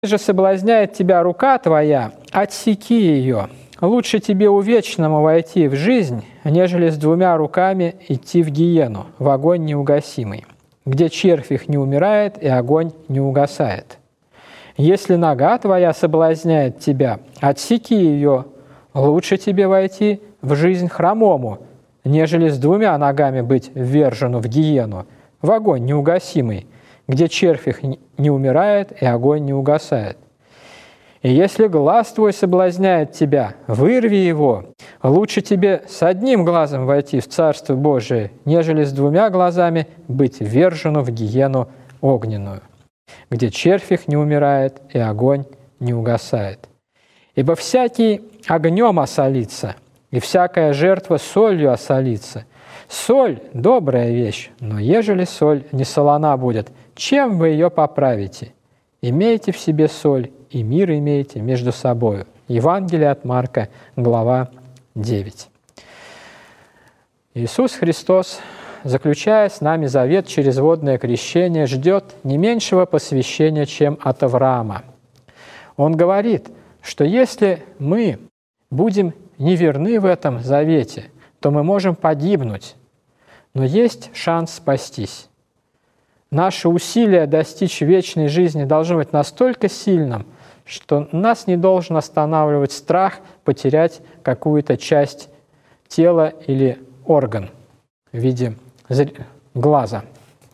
же соблазняет тебя рука твоя, отсеки ее. Лучше тебе увечному войти в жизнь, нежели с двумя руками идти в гиену, в огонь неугасимый, где червь их не умирает и огонь не угасает. Если нога твоя соблазняет тебя, отсеки ее. Лучше тебе войти в жизнь хромому, нежели с двумя ногами быть ввержену в гиену, в огонь неугасимый, где червь их не умирает и огонь не угасает. И если глаз твой соблазняет тебя, вырви его. Лучше тебе с одним глазом войти в Царство Божие, нежели с двумя глазами быть ввержену в гиену огненную, где червь их не умирает и огонь не угасает. Ибо всякий огнем осолится, и всякая жертва солью осолится. Соль – добрая вещь, но ежели соль не солона будет, чем вы ее поправите? Имейте в себе соль, и мир имейте между собою. Евангелие от Марка, глава 9. Иисус Христос, заключая с нами завет через водное крещение, ждет не меньшего посвящения, чем от Авраама. Он говорит, что если мы будем неверны в этом завете, то мы можем погибнуть, но есть шанс спастись. Наше усилие достичь вечной жизни должно быть настолько сильным, что нас не должен останавливать страх потерять какую-то часть тела или орган в виде глаза.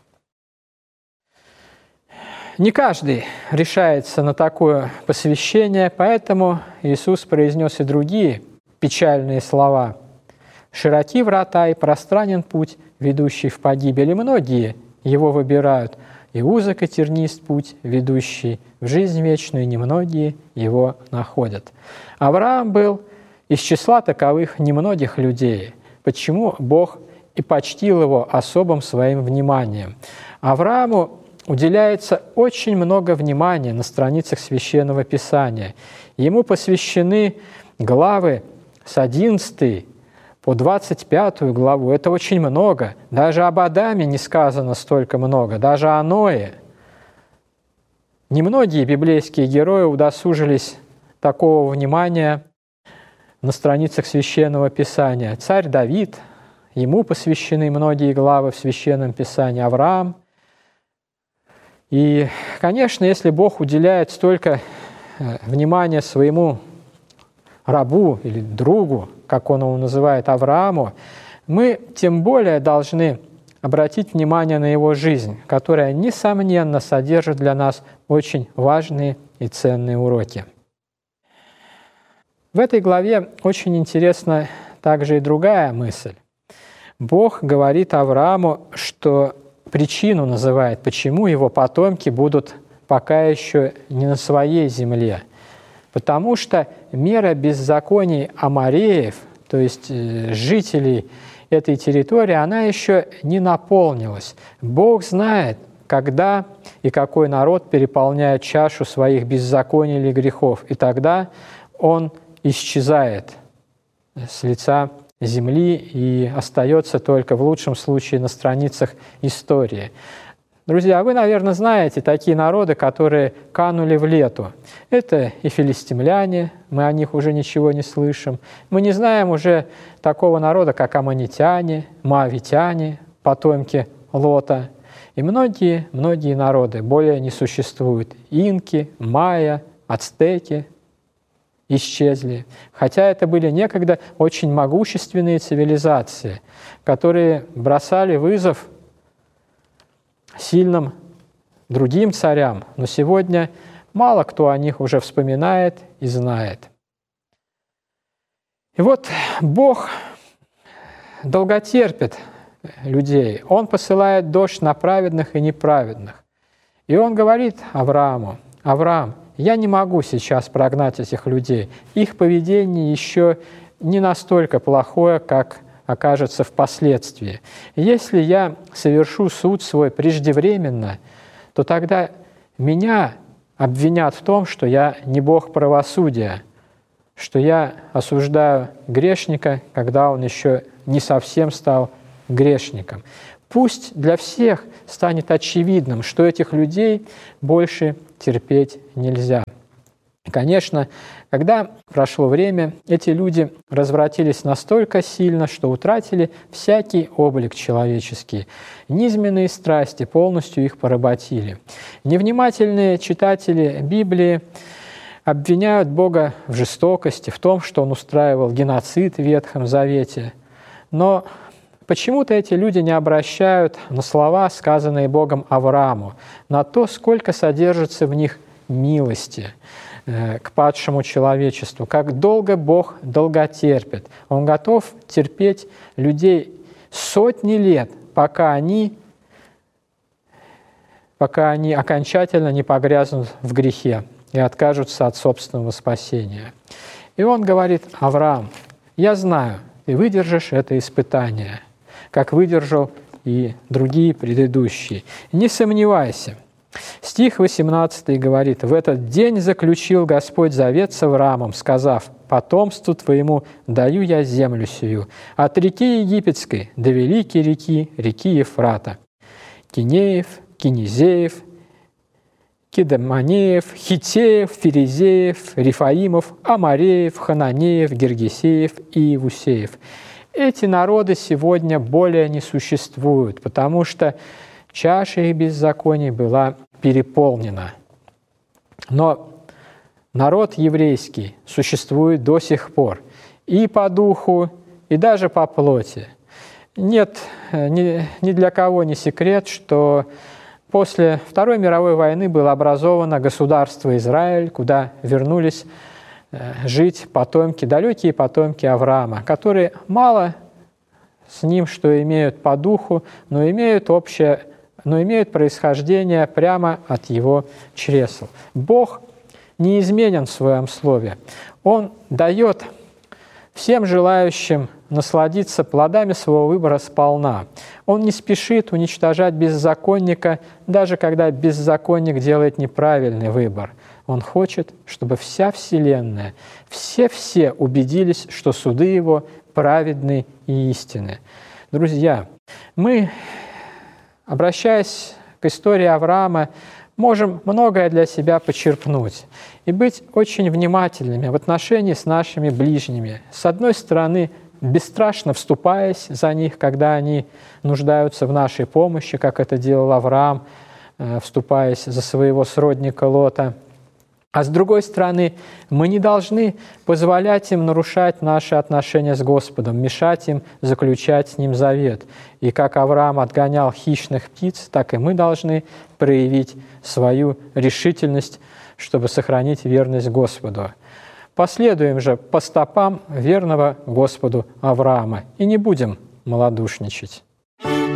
Не каждый решается на такое посвящение, поэтому Иисус произнес и другие печальные слова. «Широки врата и пространен путь, ведущий в погибель, и многие его выбирают, и узок и тернист путь, ведущий в жизнь вечную, и немногие его находят». Авраам был из числа таковых немногих людей, почему Бог и почтил его особым своим вниманием. Аврааму уделяется очень много внимания на страницах Священного Писания. Ему посвящены главы с 11 по 25 главу. Это очень много. Даже об Адаме не сказано столько много, даже о Ное. Немногие библейские герои удосужились такого внимания на страницах Священного Писания. Царь Давид, ему посвящены многие главы в Священном Писании, Авраам. И, конечно, если Бог уделяет столько внимания своему рабу или другу, как он его называет, Аврааму, мы тем более должны обратить внимание на его жизнь, которая, несомненно, содержит для нас очень важные и ценные уроки. В этой главе очень интересна также и другая мысль. Бог говорит Аврааму, что причину называет, почему его потомки будут пока еще не на своей земле. Потому что мера беззаконий амореев, то есть жителей этой территории, она еще не наполнилась. Бог знает, когда и какой народ переполняет чашу своих беззаконий или грехов, и тогда он исчезает с лица земли и остается только в лучшем случае на страницах истории. Друзья, вы, наверное, знаете такие народы, которые канули в лету. Это и филистимляне, мы о них уже ничего не слышим. Мы не знаем уже такого народа, как аммонитяне, моавитяне, потомки Лота. И многие народы более не существуют. Инки, майя, ацтеки исчезли. Хотя это были некогда очень могущественные цивилизации, которые бросали вызов сильным другим царям, но сегодня мало кто о них уже вспоминает и знает. И вот Бог долготерпит людей. Он посылает дождь на праведных и неправедных. И Он говорит Аврааму: «Авраам, я не могу сейчас прогнать этих людей. Их поведение еще не настолько плохое, как окажется впоследствии. Если я совершу суд свой преждевременно, то тогда меня обвинят в том, что я не Бог правосудия, что я осуждаю грешника, когда он еще не совсем стал грешником. Пусть для всех станет очевидным, что этих людей больше терпеть нельзя. Конечно, когда прошло время, эти люди развратились настолько сильно, что утратили всякий облик человеческий. Низменные страсти полностью их поработили. Невнимательные читатели Библии обвиняют Бога в жестокости, в том, что Он устраивал геноцид в Ветхом Завете. Но почему-то эти люди не обращают на слова, сказанные Богом Аврааму, на то, сколько содержится в них милости к падшему человечеству, как долго Бог долготерпит. Он готов терпеть людей сотни лет, пока они окончательно не погрязнут в грехе и откажутся от собственного спасения. И он говорит: Авраам, я знаю, ты выдержишь это испытание, как выдержал и другие предыдущие. Не сомневайся. Стих 18 говорит: «В этот день заключил Господь завет с Авраамом, сказав: потомству твоему даю я землю сию, от реки Египетской до великой реки, реки Ефрата, Кинеев, Кинезеев, Кедемонеев, Хитеев, Ферезеев, Рифаимов, Амореев, Хананеев, Гергесеев и Иевусеев». Эти народы сегодня более не существуют, потому что чаша их беззаконий была переполнена. Но народ еврейский существует до сих пор и по духу, и даже по плоти. Нет, ни для кого не секрет, что после Второй мировой войны было образовано государство Израиль, куда вернулись жить потомки, далекие потомки Авраама, которые мало с ним что имеют по духу, но имеют происхождение прямо от его чресл. Бог неизменен в своем слове. Он дает всем желающим насладиться плодами своего выбора сполна. Он не спешит уничтожать беззаконника, даже когда беззаконник делает неправильный выбор. Он хочет, чтобы вся вселенная, все убедились, что суды его праведны и истинны. Друзья, мы, обращаясь к истории Авраама, можем многое для себя почерпнуть и быть очень внимательными в отношении с нашими ближними. С одной стороны, бесстрашно вступаясь за них, когда они нуждаются в нашей помощи, как это делал Авраам, вступаясь за своего сродника Лота. А с другой стороны, мы не должны позволять им нарушать наши отношения с Господом, мешать им заключать с Ним завет. И как Авраам отгонял хищных птиц, так и мы должны проявить свою решительность, чтобы сохранить верность Господу. Последуем же по стопам верного Господу Авраама и не будем малодушничать.